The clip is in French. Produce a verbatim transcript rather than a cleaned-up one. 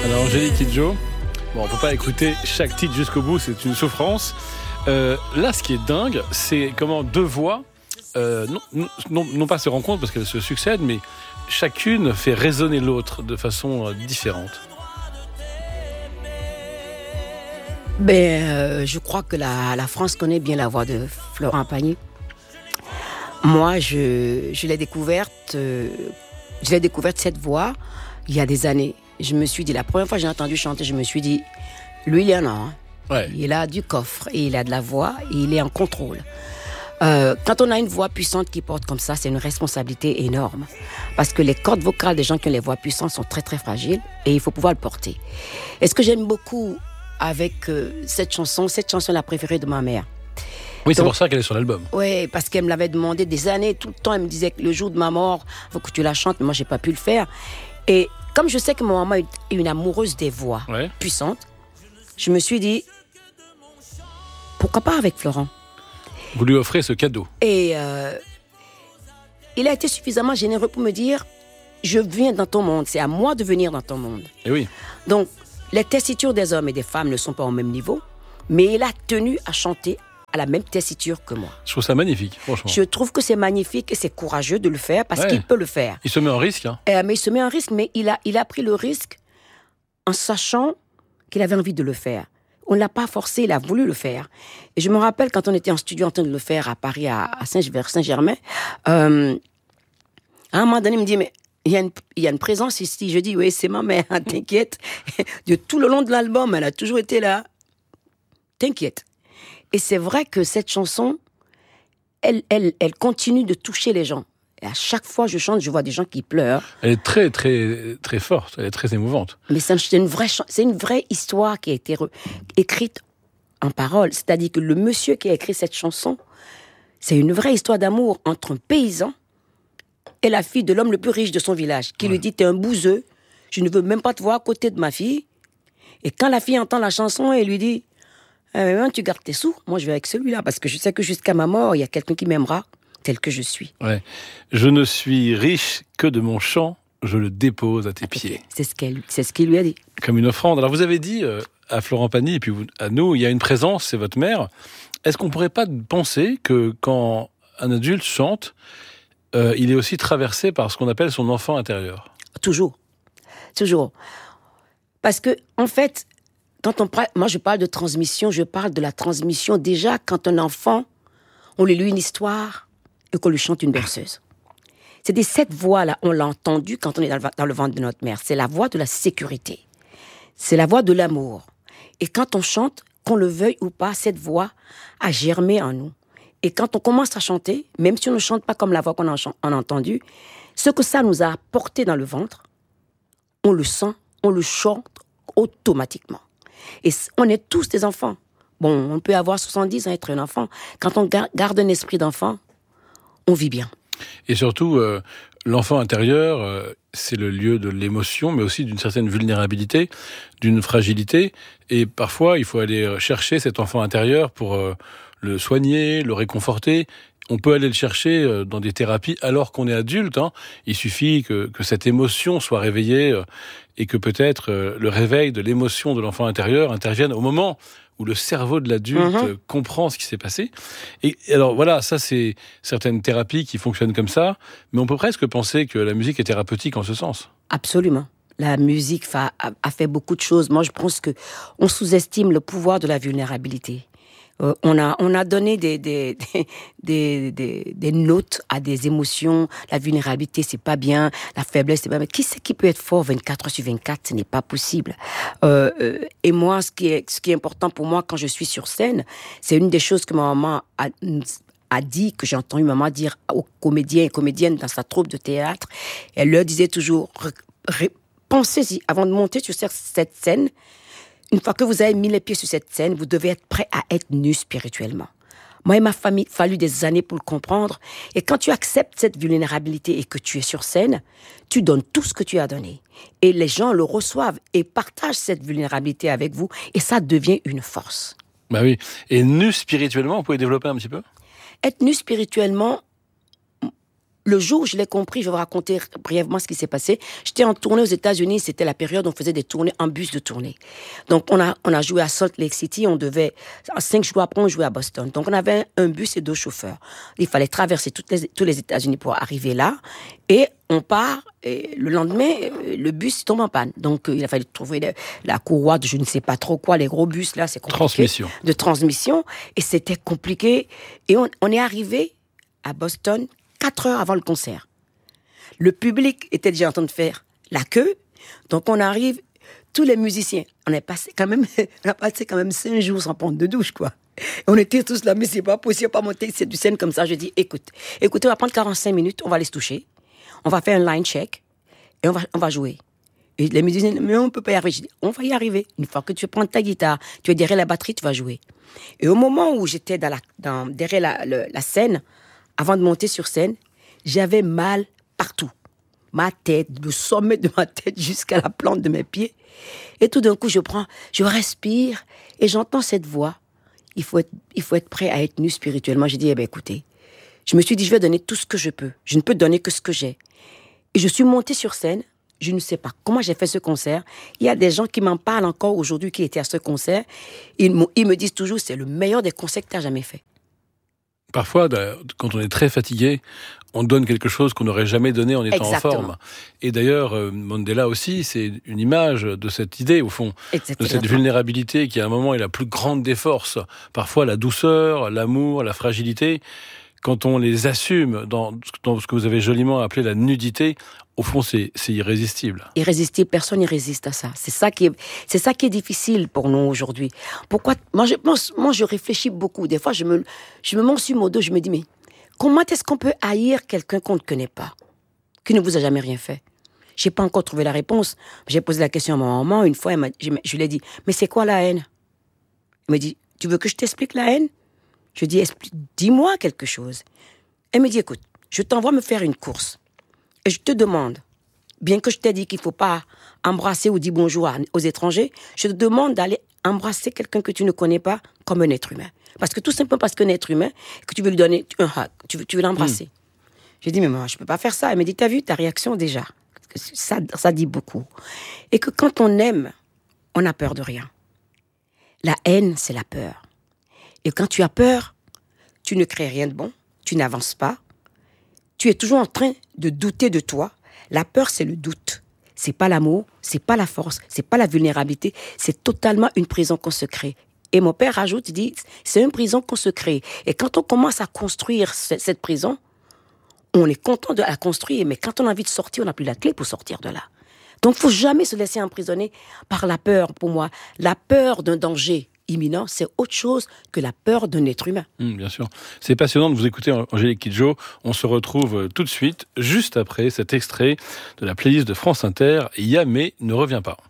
Alors Angélique Kidjo, bon, on peut pas écouter chaque titre jusqu'au bout, c'est une souffrance. Euh, là, ce qui est dingue, c'est comment deux voix, euh, non, non, non pas se rencontrent parce qu'elles se succèdent, mais chacune fait résonner l'autre de façon euh, différente. Ben, euh, je crois que la, la France connaît bien la voix de Florent Pagny. Moi, je, je l'ai découverte, euh, je l'ai découverte cette voix il y a des années. Je me suis dit, la première fois que j'ai entendu chanter, je me suis dit, lui, il y en a. Hein. Ouais. Il a du coffre et il a de la voix et il est en contrôle. Euh, quand on a une voix puissante qui porte comme ça, c'est une responsabilité énorme. Parce que les cordes vocales des gens qui ont les voix puissantes sont très très fragiles et il faut pouvoir le porter. Et ce que j'aime beaucoup avec euh, cette chanson, cette chanson est la préférée de ma mère. Oui, c'est Donc, pour ça qu'elle est sur l'album. Oui, parce qu'elle me l'avait demandé des années, tout le temps, elle me disait que le jour de ma mort, il faut que tu la chantes, mais moi, j'ai pas pu le faire. Et comme je sais que ma maman est une amoureuse des voix ouais. puissantes, je me suis dit, pourquoi pas avec Florent ? Vous lui offrez ce cadeau. Et euh, il a été suffisamment généreux pour me dire, je viens dans ton monde, c'est à moi de venir dans ton monde. Et oui. Donc, les tessitures des hommes et des femmes ne sont pas au même niveau, mais il a tenu à chanter à la même tessiture que moi. Je trouve ça magnifique, franchement. Je trouve que c'est magnifique et c'est courageux de le faire parce ouais. qu'il peut le faire. Il se met en risque. Hein. Et, mais il se met en risque, mais il a, il a pris le risque en sachant qu'il avait envie de le faire. On ne l'a pas forcé, il a voulu le faire. Et je me rappelle quand on était en studio en train de le faire à Paris, à, à Saint- vers Saint-Germain, euh, à un moment donné, il me dit, mais il y a une, il y a une présence ici. Je dis, oui, c'est ma mère, t'inquiète. De tout le long de l'album, elle a toujours été là. T'inquiète. Et c'est vrai que cette chanson, elle, elle, elle continue de toucher les gens. Et à chaque fois que je chante, je vois des gens qui pleurent. Elle est très, très, très forte. Elle est très émouvante. Mais c'est une vraie, c'est une vraie histoire qui a été re- écrite en paroles. C'est-à-dire que le monsieur qui a écrit cette chanson, c'est une vraie histoire d'amour entre un paysan et la fille de l'homme le plus riche de son village, qui ouais. lui dit, t'es un bouseux, je ne veux même pas te voir à côté de ma fille. Et quand la fille entend la chanson, elle lui dit, eh, tu gardes tes sous, moi je vais avec celui-là, parce que je sais que jusqu'à ma mort, il y a quelqu'un qui m'aimera tel que je suis. Ouais. Je ne suis riche que de mon chant, je le dépose à tes pieds. C'est ce qu'elle, c'est ce qu'il lui a dit. Comme une offrande. Alors vous avez dit euh, à Florent Pagny, et puis vous, à nous, il y a une présence, c'est votre mère. Est-ce qu'on ne pourrait pas penser que quand un adulte chante, Euh, il est aussi traversé par ce qu'on appelle son enfant intérieur. Toujours. Toujours. Parce que, en fait, quand on parle, moi je parle de transmission, je parle de la transmission déjà quand un enfant, on lui lit une histoire et qu'on lui chante une berceuse. C'est des cette voix-là, on l'a entendu quand on est dans le, dans le ventre de notre mère. C'est la voix de la sécurité. C'est la voix de l'amour. Et quand on chante, qu'on le veuille ou pas, cette voix a germé en nous. Et quand on commence à chanter, même si on ne chante pas comme la voix qu'on a, a entendue, ce que ça nous a apporté dans le ventre, on le sent, on le chante automatiquement. Et on est tous des enfants. Bon, on peut avoir soixante-dix ans et être un enfant. Quand on garde un esprit d'enfant, on vit bien. Et surtout, euh, l'enfant intérieur, euh, c'est le lieu de l'émotion, mais aussi d'une certaine vulnérabilité, d'une fragilité. Et parfois, il faut aller chercher cet enfant intérieur pour euh, le soigner, le réconforter. On peut aller le chercher dans des thérapies alors qu'on est adulte. Hein. Il suffit que, que cette émotion soit réveillée euh, et que peut-être euh, le réveil de l'émotion de l'enfant intérieur intervienne au moment où le cerveau de l'adulte mmh. comprend ce qui s'est passé. Et alors voilà, ça c'est certaines thérapies qui fonctionnent comme ça, mais on peut presque penser que la musique est thérapeutique en ce sens. Absolument. La musique a, a fait beaucoup de choses. Moi, je pense que on sous-estime le pouvoir de la vulnérabilité. Euh, on a on a donné des des, des des des notes à des émotions. La vulnérabilité, c'est pas bien. La faiblesse, c'est pas bien. Qui c'est qui peut être fort vingt-quatre heures sur vingt-quatre? Ce n'est pas possible. Euh, euh, et moi, ce qui est ce qui est important pour moi quand je suis sur scène, c'est une des choses que ma maman a a dit, que j'ai entendu maman dire aux comédiens et comédiennes dans sa troupe de théâtre. Elle leur disait toujours, pensez-y avant de monter sur cette scène. Une fois que vous avez mis les pieds sur cette scène, vous devez être prêt à être nu spirituellement. Moi, il m'a fallu des années pour le comprendre. Et quand tu acceptes cette vulnérabilité et que tu es sur scène, tu donnes tout ce que tu as donné. Et les gens le reçoivent et partagent cette vulnérabilité avec vous. Et ça devient une force. Bah oui. Et nu spirituellement, vous pouvez développer un petit peu ? Être nu spirituellement, le jour où je l'ai compris, je vais vous raconter brièvement ce qui s'est passé. J'étais en tournée aux États-Unis, c'était la période où on faisait des tournées en bus de tournée. Donc, on a, on a joué à Salt Lake City, on devait, cinq jours après, on jouait à Boston. Donc, on avait un bus et deux chauffeurs. Il fallait traverser toutes les, tous les États-Unis pour arriver là. Et on part, et le lendemain, le bus tombe en panne. Donc, il a fallu trouver la, la courroie de je ne sais pas trop quoi, les gros bus, là, c'est compliqué. Transmission. De transmission. Et c'était compliqué. Et on, on est arrivé à Boston quatre heures avant le concert. Le public était déjà en train de faire la queue. Donc, on arrive, tous les musiciens, on a passé quand même, on a passé quand même cinq jours sans prendre de douche, quoi. On était tous là, mais c'est pas possible, pas monter cette scène comme ça. Je dis, écoute, écoutez, on va prendre quarante-cinq minutes, on va aller se toucher. On va faire un line check et on va, on va jouer. Et les musiciens disent, mais on peut pas y arriver. Je dis, on va y arriver. Une fois que tu prends ta guitare, tu es derrière la batterie, tu vas jouer. Et au moment où j'étais dans la, dans, derrière la, le, la scène, avant de monter sur scène, j'avais mal partout. Ma tête, le sommet de ma tête jusqu'à la plante de mes pieds. Et tout d'un coup, je prends, je respire et j'entends cette voix. Il faut être, il faut être prêt à être nu spirituellement. J'ai dit, eh ben, écoutez, je me suis dit, je vais donner tout ce que je peux. Je ne peux donner que ce que j'ai. Et je suis montée sur scène. Je ne sais pas comment j'ai fait ce concert. Il y a des gens qui m'en parlent encore aujourd'hui qui étaient à ce concert. Ils, ils me disent toujours, c'est le meilleur des concerts que tu as jamais fait. Parfois, quand on est très fatigué, on donne quelque chose qu'on n'aurait jamais donné en étant Exactement. en forme. Et d'ailleurs, Mandela aussi, c'est une image de cette idée, au fond, Exactement. de cette vulnérabilité qui, à un moment, est la plus grande des forces. Parfois, la douceur, l'amour, la fragilité, quand on les assume dans, dans ce que vous avez joliment appelé la nudité, au fond, c'est, c'est irrésistible. Irrésistible, personne n'y résiste à ça. C'est ça qui est, c'est ça qui est difficile pour nous aujourd'hui. Pourquoi, moi je pense, moi je réfléchis beaucoup. Des fois, je me, je me monte sur mon dos, je me dis, mais comment est-ce qu'on peut haïr quelqu'un qu'on ne connaît pas, qui ne vous a jamais rien fait? J'ai pas encore trouvé la réponse. J'ai posé la question à ma maman une fois, elle m'a, je, je lui ai dit, mais c'est quoi la haine? Elle m'a dit, tu veux que je t'explique la haine? Je lui ai dit, dis-moi quelque chose. Elle me dit, écoute, je t'envoie me faire une course. Et je te demande, bien que je t'ai dit qu'il ne faut pas embrasser ou dire bonjour à, aux étrangers, je te demande d'aller embrasser quelqu'un que tu ne connais pas comme un être humain. Parce que tout simplement parce qu'un être humain, que tu veux lui donner un hug, tu veux, tu veux l'embrasser. Mmh. J'ai dit, mais moi, je ne peux pas faire ça. Elle m'a dit, t'as vu ta réaction déjà? Ça, ça dit beaucoup. Et que quand on aime, on n'a peur de rien. La haine, c'est la peur. Et quand tu as peur, tu ne crées rien de bon, tu n'avances pas, tu es toujours en train de douter de toi. La peur, c'est le doute. C'est pas l'amour, c'est pas la force, c'est pas la vulnérabilité, c'est totalement une prison qu'on se crée. Et mon père rajoute, il dit, c'est une prison qu'on se crée. Et quand on commence à construire cette prison, on est content de la construire, mais quand on a envie de sortir, on n'a plus la clé pour sortir de là. Donc, il ne faut jamais se laisser emprisonner par la peur, pour moi. La peur d'un danger imminent, c'est autre chose que la peur d'un être humain. Mmh, bien sûr. C'est passionnant de vous écouter, Angélique Kidjo. On se retrouve tout de suite, juste après cet extrait de la playlist de France Inter, Yamé ne revient pas.